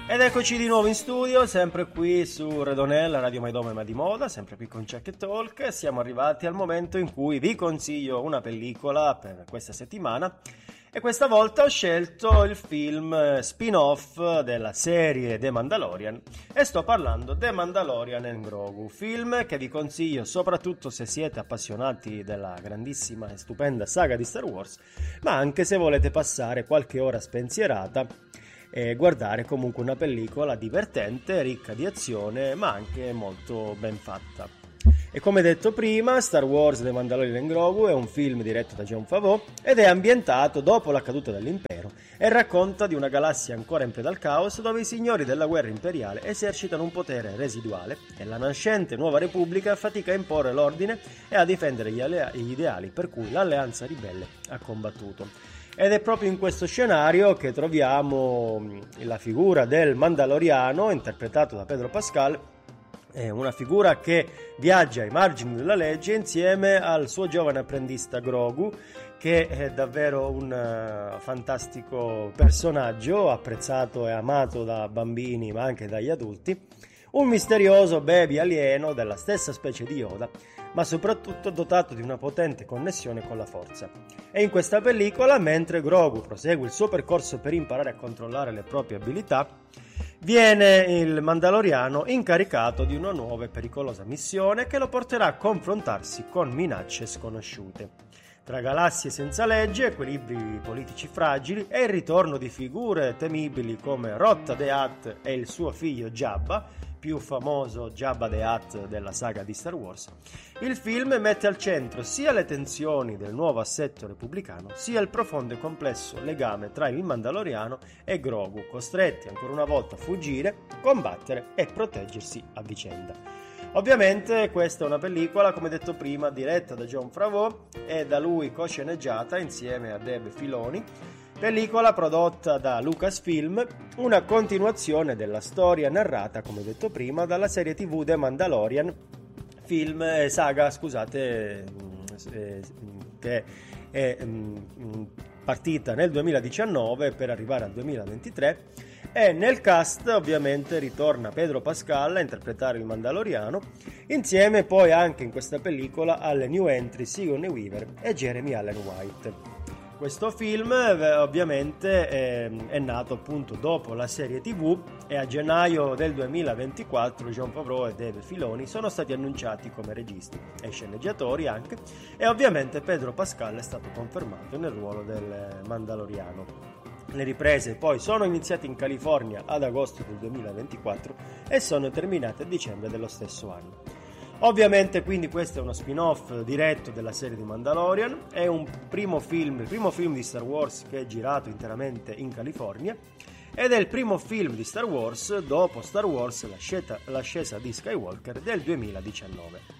Ed eccoci di nuovo in studio, sempre qui su Redonella, Radio Maidome Ma di Moda, sempre qui con Check e Talk. Siamo arrivati al momento in cui vi consiglio una pellicola per questa settimana e questa volta ho scelto il film spin-off della serie The Mandalorian e sto parlando The Mandalorian and Grogu, film che vi consiglio soprattutto se siete appassionati della grandissima e stupenda saga di Star Wars, ma anche se volete passare qualche ora spensierata e guardare comunque una pellicola divertente, ricca di azione, ma anche molto ben fatta. E come detto prima, Star Wars The Mandalorian and Grogu è un film diretto da Jon Favreau ed è ambientato dopo la caduta dell'impero e racconta di una galassia ancora in preda al caos dove i signori della guerra imperiale esercitano un potere residuale e la nascente nuova repubblica fatica a imporre l'ordine e a difendere gli ideali per cui l'alleanza ribelle ha combattuto. Ed è proprio in questo scenario che troviamo la figura del Mandaloriano, interpretato da Pedro Pascal, una figura che viaggia ai margini della legge insieme al suo giovane apprendista Grogu, che è davvero un fantastico personaggio, apprezzato e amato da bambini ma anche dagli adulti, un misterioso baby alieno della stessa specie di Yoda, ma soprattutto dotato di una potente connessione con la forza. E in questa pellicola, mentre Grogu prosegue il suo percorso per imparare a controllare le proprie abilità, viene il Mandaloriano incaricato di una nuova e pericolosa missione che lo porterà a confrontarsi con minacce sconosciute. Tra galassie senza legge, equilibri politici fragili e il ritorno di figure temibili come Rotta the Hutt e il suo figlio Jabba, più famoso Jabba the Hutt della saga di Star Wars, il film mette al centro sia le tensioni del nuovo assetto repubblicano, sia il profondo e complesso legame tra il Mandaloriano e Grogu, costretti ancora una volta a fuggire, combattere e proteggersi a vicenda. Ovviamente questa è una pellicola, come detto prima, diretta da Jon Favreau e da lui co-sceneggiata insieme a Dave Filoni, pellicola prodotta da Lucasfilm, una continuazione della storia narrata, come detto prima, dalla serie TV The Mandalorian, saga, che è partita nel 2019 per arrivare al 2023, e nel cast ovviamente ritorna Pedro Pascal a interpretare il Mandaloriano, insieme poi anche in questa pellicola alle new entry Sigourney Weaver e Jeremy Allen White. Questo film ovviamente è nato appunto dopo la serie TV e a gennaio del 2024 Jon Favreau e Dave Filoni sono stati annunciati come registi e sceneggiatori anche, e ovviamente Pedro Pascal è stato confermato nel ruolo del Mandaloriano. Le riprese poi sono iniziate in California ad agosto del 2024 e sono terminate a dicembre dello stesso anno. Ovviamente quindi questo è uno spin-off diretto della serie di Mandalorian, è il primo film di Star Wars che è girato interamente in California ed è il primo film di Star Wars dopo Star Wars l'ascesa di Skywalker del 2019.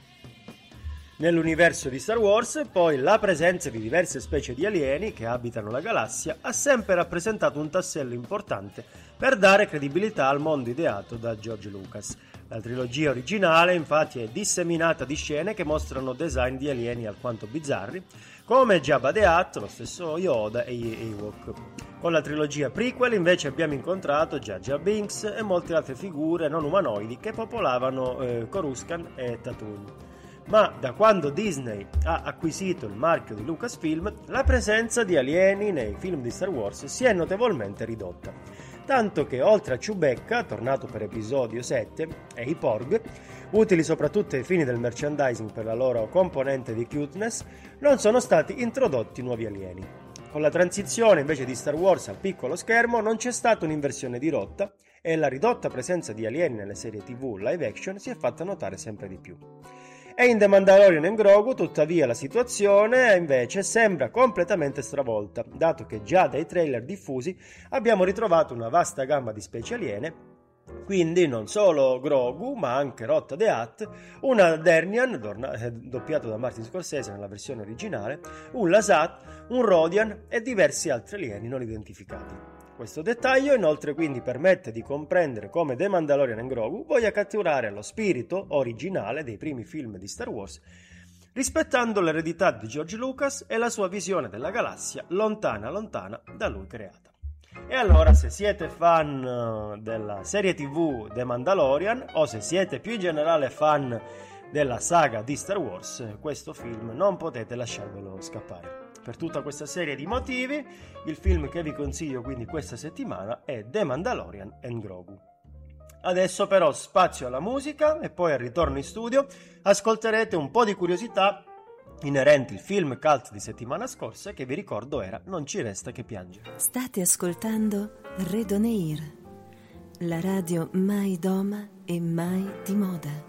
Nell'universo di Star Wars, poi, la presenza di diverse specie di alieni che abitano la galassia ha sempre rappresentato un tassello importante per dare credibilità al mondo ideato da George Lucas. La trilogia originale, infatti, è disseminata di scene che mostrano design di alieni alquanto bizzarri, come Jabba the Hutt, lo stesso Yoda e gli Ewok. Con la trilogia prequel, invece, abbiamo incontrato Jar Jar Binks e molte altre figure non umanoidi che popolavano Coruscant e Tatooine. Ma da quando Disney ha acquisito il marchio di Lucasfilm, la presenza di alieni nei film di Star Wars si è notevolmente ridotta. Tanto che oltre a Chewbacca, tornato per episodio 7, e i Porg, utili soprattutto ai fini del merchandising per la loro componente di cuteness, non sono stati introdotti nuovi alieni. Con la transizione invece di Star Wars al piccolo schermo non c'è stata un'inversione di rotta e la ridotta presenza di alieni nelle serie TV live action si è fatta notare sempre di più. E in The Mandalorian and Grogu, tuttavia, la situazione invece sembra completamente stravolta, dato che già dai trailer diffusi abbiamo ritrovato una vasta gamma di specie aliene, quindi non solo Grogu, ma anche Rotta the Hutt, una Dernian, doppiato da Martin Scorsese nella versione originale, un Lasat, un Rodian e diversi altri alieni non identificati. Questo dettaglio inoltre quindi permette di comprendere come The Mandalorian and Grogu voglia catturare lo spirito originale dei primi film di Star Wars, rispettando l'eredità di George Lucas e la sua visione della galassia lontana lontana da lui creata. E allora, se siete fan della serie TV The Mandalorian, o se siete più in generale fan della saga di Star Wars, questo film non potete lasciarvelo scappare. Per tutta questa serie di motivi, il film che vi consiglio quindi questa settimana è The Mandalorian and Grogu. Adesso però spazio alla musica e poi al ritorno in studio ascolterete un po' di curiosità inerenti al film cult di settimana scorsa, che vi ricordo era Non ci resta che piangere. State ascoltando Redoneir, la radio mai doma e mai di moda.